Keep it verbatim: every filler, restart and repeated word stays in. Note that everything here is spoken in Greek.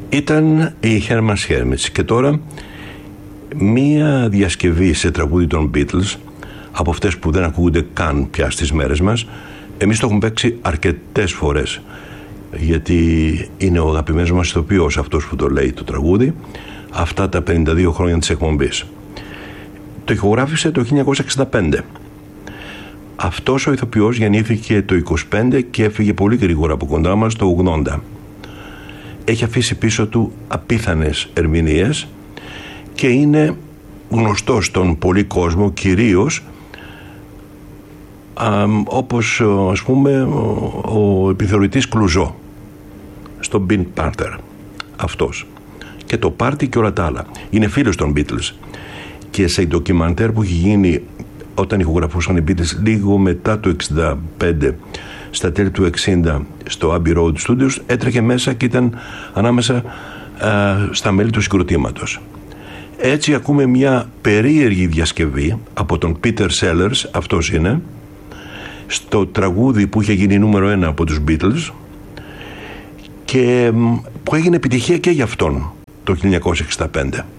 Ήταν η Herman's Hermits. Και τώρα μία διασκευή σε τραγούδι των Beatles, από αυτές που δεν ακούγονται καν πια στις μέρες μας. Εμείς το έχουμε παίξει αρκετές φορές, γιατί είναι ο αγαπημένος μας ηθοποιός αυτός που το λέει το τραγούδι αυτά τα πενήντα δύο χρόνια της εκπομπής. Το ηχογράφησε το χίλια εννιακόσια εξήντα πέντε. Αυτός ο ηθοποιός γεννήθηκε το είκοσι πέντε και έφυγε πολύ γρήγορα από κοντά μας το ογδόντα. Έχει αφήσει πίσω του απίθανες ερμηνείες και είναι γνωστός στον πολύ κόσμο, κυρίως α, όπως ας πούμε ο, ο επιθεωρητής Κλουζό στο Bean Panther, αυτός, και το πάρτι και όλα τα άλλα. Είναι φίλος των Beatles και σε ντοκιμαντέρ που έχει γίνει όταν ηχογραφούσαν οι Beatles λίγο μετά το εξήντα πέντε, στα τέλη του εξήντα, στο Abbey Road Studios, έτρεχε μέσα και ήταν ανάμεσα α, στα μέλη του συγκροτήματος. Έτσι ακούμε μια περίεργη διασκευή από τον Peter Sellers, αυτός είναι, στο τραγούδι που είχε γίνει νούμερο ένα από τους Beatles και που έγινε επιτυχία και για αυτόν το χίλια εννιακόσια εξήντα πέντε.